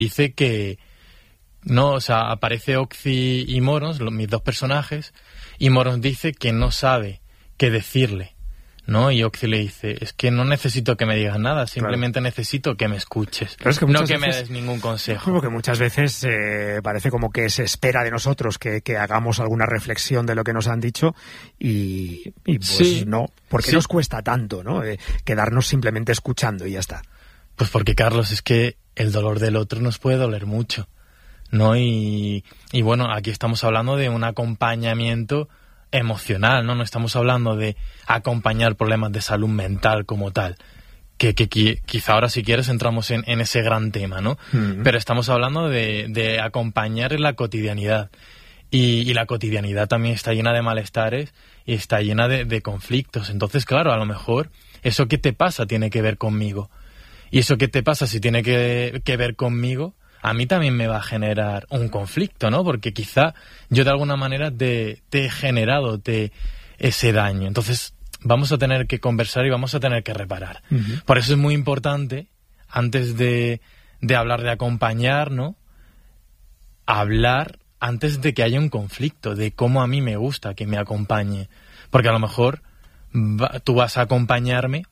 dice que no, o sea, aparece Oxy y Morons, mis dos personajes, y Morons dice que no sabe qué decirle, ¿no? Y Oxy le dice, es que no necesito que me digas nada, simplemente necesito que me escuches, pero es que no que me des ningún consejo. Como que muchas veces parece como que se espera de nosotros que hagamos alguna reflexión de lo que nos han dicho y pues sí, no, ¿por qué nos cuesta tanto, no? Quedarnos simplemente escuchando y ya está. Pues porque, Carlos, es que el dolor del otro nos puede doler mucho, ¿no? Y bueno, aquí estamos hablando de un acompañamiento emocional, ¿no? No estamos hablando de acompañar problemas de salud mental como tal, que quizá ahora, si quieres, entramos en ese gran tema, ¿no? Mm-hmm. Pero estamos hablando de acompañar en la cotidianidad. Y la cotidianidad también está llena de malestares y está llena de conflictos. Entonces, claro, a lo mejor eso que te pasa tiene que ver conmigo. Y eso que te pasa, si tiene que ver conmigo, a mí también me va a generar un conflicto, ¿no? Porque quizá yo de alguna manera te he generado ese daño. Entonces vamos a tener que conversar y vamos a tener que reparar. Uh-huh. Por eso es muy importante, antes de hablar de acompañar, ¿no? Hablar antes de que haya un conflicto, de cómo a mí me gusta que me acompañe. Porque a lo mejor tú vas a acompañarme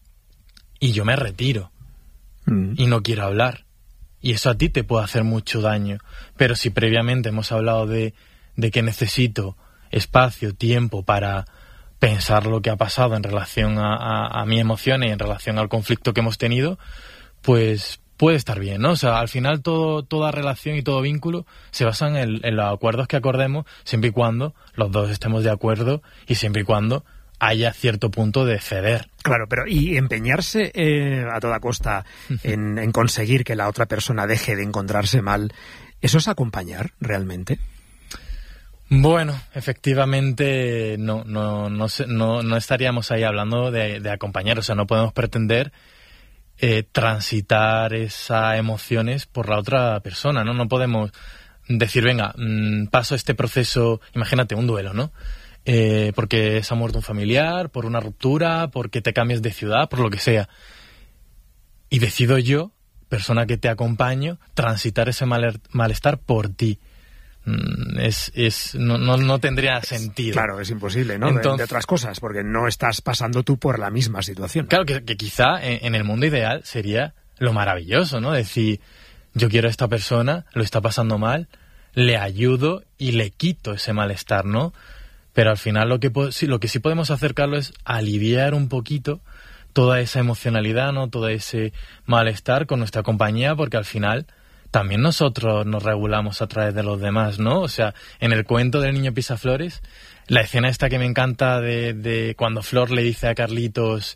y yo me retiro y no quiero hablar. Y eso a ti te puede hacer mucho daño. Pero si previamente hemos hablado de que necesito espacio, tiempo para pensar lo que ha pasado en relación a mi emoción y en relación al conflicto que hemos tenido, pues puede estar bien, ¿no? O sea, al final toda relación y todo vínculo se basan en los acuerdos que acordemos, siempre y cuando los dos estemos de acuerdo y siempre y cuando haya cierto punto de ceder. Claro, pero y empeñarse a toda costa en conseguir que la otra persona deje de encontrarse mal, ¿eso es acompañar realmente? Bueno, efectivamente no estaríamos ahí hablando de acompañar, o sea, no podemos pretender transitar esas emociones por la otra persona, ¿no? No podemos decir, venga, paso este proceso, imagínate un duelo, ¿no? Porque se ha muerto un familiar, por una ruptura, porque te cambias de ciudad, por lo que sea. Y decido yo, persona que te acompaño, transitar ese malestar por ti. No tendría sentido. Claro, es imposible, ¿no? Entonces, de otras cosas, porque no estás pasando tú por la misma situación. Claro, que quizá en el mundo ideal sería lo maravilloso, ¿no? Decir, yo quiero a esta persona, lo está pasando mal, le ayudo y le quito ese malestar, ¿no? Pero al final lo que sí podemos hacer, Carlos, es aliviar un poquito toda esa emocionalidad, ¿no? Todo ese malestar con nuestra compañía, porque al final también nosotros nos regulamos a través de los demás, ¿no? O sea, en el cuento del niño Pisaflores, la escena esta que me encanta de cuando Flor le dice a Carlitos,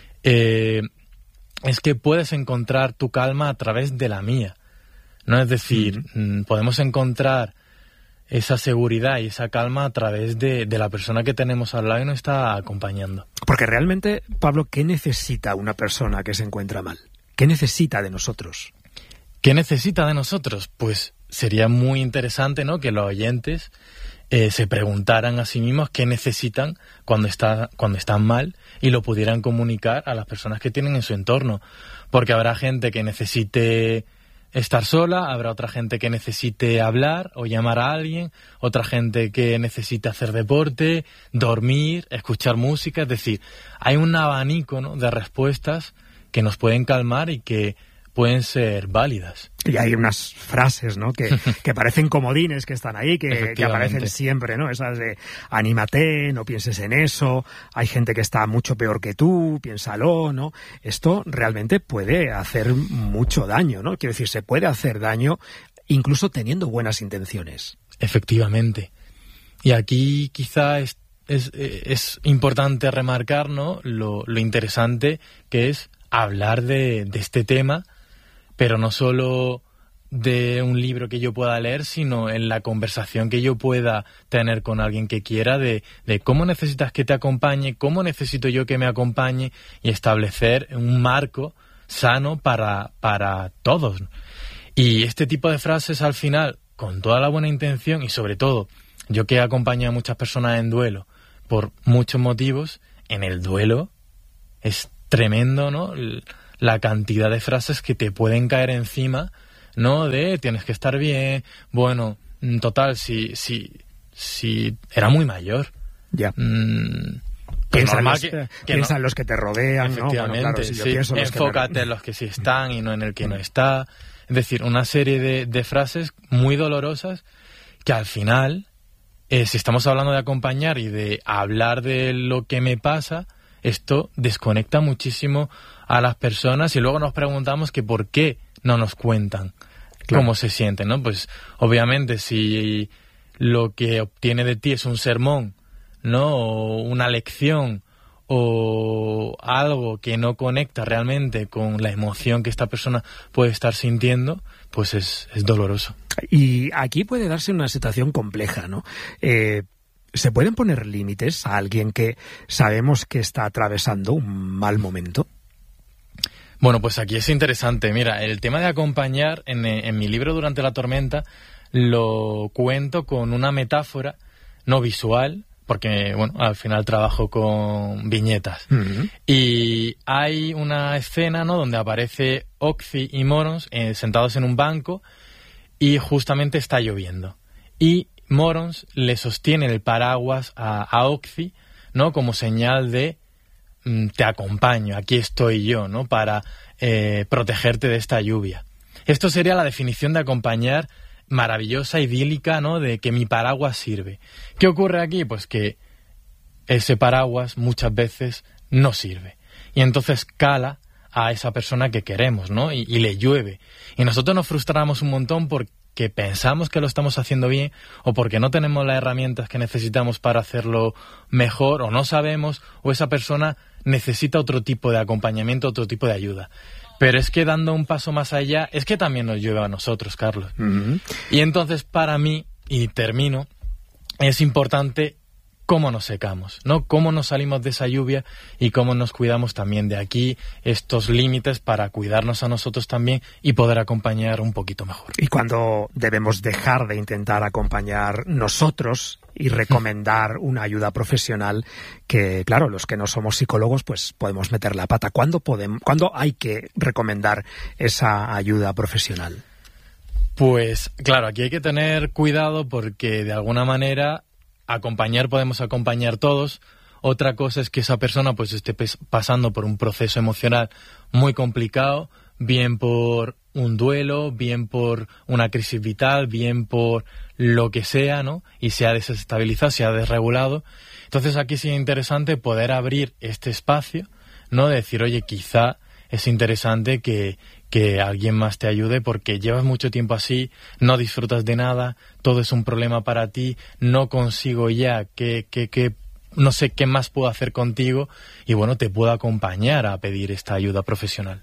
es que puedes encontrar tu calma a través de la mía, ¿no? Es decir, podemos encontrar esa seguridad y esa calma a través de la persona que tenemos al lado y nos está acompañando. Porque realmente, Pablo, ¿qué necesita una persona que se encuentra mal? ¿Qué necesita de nosotros? ¿Qué necesita de nosotros? Pues sería muy interesante, ¿no?, que los oyentes se preguntaran a sí mismos qué necesitan cuando están mal y lo pudieran comunicar a las personas que tienen en su entorno. Porque habrá gente que necesite estar sola, habrá otra gente que necesite hablar o llamar a alguien, otra gente que necesite hacer deporte, dormir, escuchar música. Es decir, hay un abanico, ¿no?, de respuestas que nos pueden calmar y que pueden ser válidas. Y hay unas frases, ¿no?, que parecen comodines, que están ahí, que aparecen siempre, ¿no? Esas de anímate, no pienses en eso, hay gente que está mucho peor que tú, piénsalo, ¿no? Esto realmente puede hacer mucho daño, ¿no? Quiero decir, se puede hacer daño incluso teniendo buenas intenciones. Efectivamente. Y aquí quizá es importante remarcar, ¿no?, lo interesante que es hablar de este tema, pero no solo de un libro que yo pueda leer, sino en la conversación que yo pueda tener con alguien que quiera, de cómo necesitas que te acompañe, cómo necesito yo que me acompañe, y establecer un marco sano para todos. Y este tipo de frases, al final, con toda la buena intención, y sobre todo, yo que he acompañado a muchas personas en duelo por muchos motivos, en el duelo es tremendo, ¿no?, la cantidad de frases que te pueden caer encima ¿no? De tienes que estar bien. Bueno, total, si era muy mayor. Ya. Pues piensa en los que te rodean, efectivamente, ¿no? Bueno, claro, si yo sí. pienso Enfócate en los que sí están y no en el que no está. Es decir, una serie de frases muy dolorosas que al final, si estamos hablando de acompañar y de hablar de lo que me pasa, esto desconecta muchísimo a las personas y luego nos preguntamos que por qué no nos cuentan cómo se sienten, ¿no? Pues obviamente si lo que obtiene de ti es un sermón, ¿no? O una lección o algo que no conecta realmente con la emoción que esta persona puede estar sintiendo, pues es doloroso. Y aquí puede darse una situación compleja, ¿no? ¿Se pueden poner límites a alguien que sabemos que está atravesando un mal momento? Bueno, pues aquí es interesante. Mira, el tema de acompañar, en mi libro Durante la tormenta, lo cuento con una metáfora no visual, porque, bueno, al final trabajo con viñetas. Uh-huh. Y hay una escena, ¿no?, donde aparece Oxy y Morons sentados en un banco y justamente está lloviendo. Y Morons le sostiene el paraguas a Oxy, ¿no?, como señal de te acompaño, aquí estoy yo, ¿no?, para protegerte de esta lluvia. Esto sería la definición de acompañar maravillosa, idílica, ¿no?, de que mi paraguas sirve. ¿Qué ocurre aquí? Pues que ese paraguas muchas veces no sirve. Y entonces cala a esa persona que queremos, ¿no?, y le llueve. Y nosotros nos frustramos un montón porque pensamos que lo estamos haciendo bien o porque no tenemos las herramientas que necesitamos para hacerlo mejor, o no sabemos, o esa persona necesita otro tipo de acompañamiento, otro tipo de ayuda. Pero es que dando un paso más allá, es que también nos llueve a nosotros, Carlos. Uh-huh. Y entonces, para mí, y termino, es importante cómo nos secamos, ¿no? Cómo nos salimos de esa lluvia y cómo nos cuidamos también de aquí, estos límites para cuidarnos a nosotros también y poder acompañar un poquito mejor. Y cuando debemos dejar de intentar acompañar nosotros y recomendar una ayuda profesional, que claro, los que no somos psicólogos pues podemos meter la pata. ¿Cuándo hay que recomendar esa ayuda profesional? Pues claro, aquí hay que tener cuidado porque de alguna manera podemos acompañar todos. Otra cosa es que esa persona pues esté pasando por un proceso emocional muy complicado, bien por un duelo, bien por una crisis vital, bien por lo que sea, ¿no? Y se ha desestabilizado, se ha desregulado. Entonces aquí sí es interesante poder abrir este espacio, ¿no? De decir, oye, quizá es interesante que alguien más te ayude porque llevas mucho tiempo así, no disfrutas de nada, todo es un problema para ti, no consigo ya que no sé qué más puedo hacer contigo y bueno, te puedo acompañar a pedir esta ayuda profesional.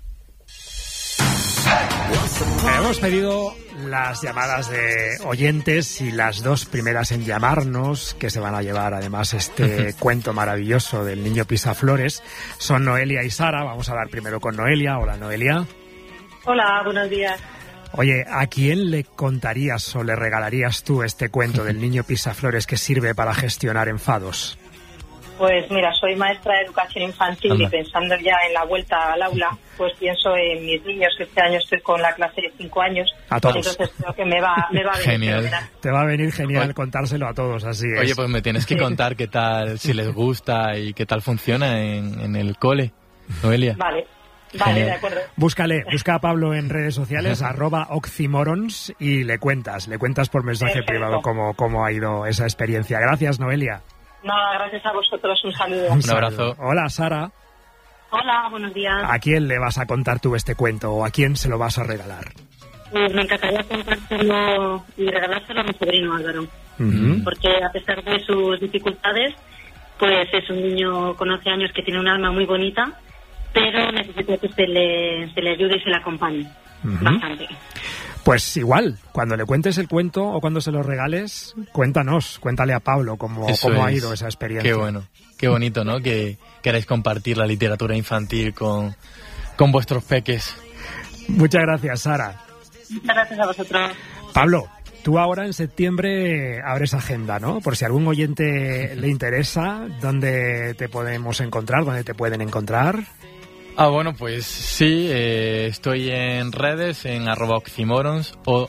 Hemos pedido las llamadas de oyentes y las dos primeras en llamarnos, que se van a llevar además este cuento maravilloso del niño Pisaflores, son Noelia y Sara. Vamos a hablar primero con Noelia. Hola, Noelia. Hola, buenos días. Oye, ¿a quién le contarías o le regalarías tú este cuento del niño Pisaflores que sirve para gestionar enfados? Pues mira, soy maestra de educación infantil y pensando ya en la vuelta al aula, pues pienso en mis niños, que este año estoy con la clase de 5 años. A todos. Entonces creo que me va a venir genial. Te va a venir genial contárselo a todos, así es. Oye, pues me tienes que contar qué tal, si les gusta y qué tal funciona en el cole, Noelia. Vale, de acuerdo. Busca a Pablo en redes sociales, @oxymorons, y le cuentas por mensaje privado cómo ha ido esa experiencia. Gracias, Noelia. Nada, gracias a vosotros, un saludo. Un abrazo. Hola, Sara. Hola, buenos días. ¿A quién le vas a contar tú este cuento o a quién se lo vas a regalar? Pues me encantaría contárselo y regalárselo a mi sobrino Álvaro. Uh-huh. Porque a pesar de sus dificultades, pues es un niño con 11 años que tiene un alma muy bonita, pero necesita que se le ayude y se le acompañe. Uh-huh. Bastante. Pues igual, cuando le cuentes el cuento o cuando se lo regales, cuéntale a Pablo cómo ha ido esa experiencia. Qué bueno, qué bonito, ¿no? Que queráis compartir la literatura infantil con vuestros peques. Muchas gracias, Sara. Muchas gracias a vosotros. Pablo, tú ahora en septiembre abres agenda, ¿no? Por si algún oyente le interesa, ¿dónde te podemos encontrar? ¿Dónde te pueden encontrar? Bueno, pues sí, estoy en redes, en @oxymorons o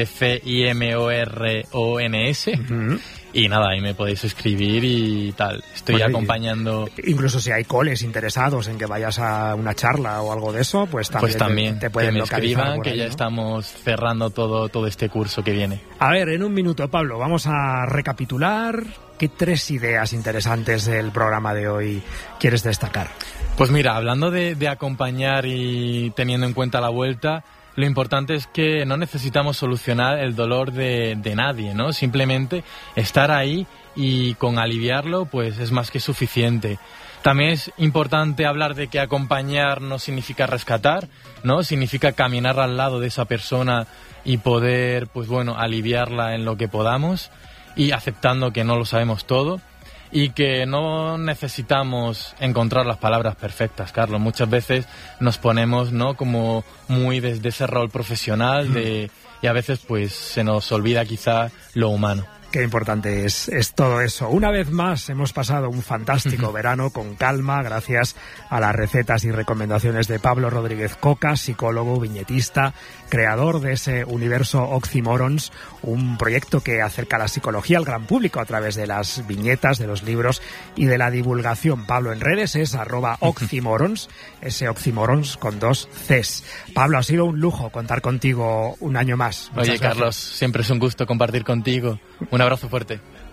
CCIMORONS. Y nada, ahí me podéis escribir y tal. Estoy acompañando... Incluso si hay coles interesados en que vayas a una charla o algo de eso, pues también te pueden localizar. Escriban, que ya estamos cerrando todo este curso que viene. A ver, en un minuto, Pablo, vamos a recapitular. ¿Qué 3 ideas interesantes del programa de hoy quieres destacar? Pues mira, hablando de acompañar y teniendo en cuenta la vuelta... Lo importante es que no necesitamos solucionar el dolor de nadie, ¿no? Simplemente estar ahí y con aliviarlo, pues es más que suficiente. También es importante hablar de que acompañar no significa rescatar, ¿no? Significa caminar al lado de esa persona y poder, pues bueno, aliviarla en lo que podamos y aceptando que no lo sabemos todo. Y que no necesitamos encontrar las palabras perfectas, Carlos. Muchas veces nos ponemos, ¿no?, como muy desde ese rol profesional y a veces pues se nos olvida quizá lo humano. Qué importante es todo eso. Una vez más hemos pasado un fantástico verano con calma gracias a las recetas y recomendaciones de Pablo Rodríguez Coca, psicólogo, viñetista, creador de ese universo Oxymorons, un proyecto que acerca la psicología al gran público a través de las viñetas, de los libros y de la divulgación. Pablo en redes es @Oxymorons, ese Oxymorons con 2 Cs. Pablo, ha sido un lujo contar contigo un año más. Oye, Carlos, siempre es un gusto compartir contigo. Un abrazo fuerte.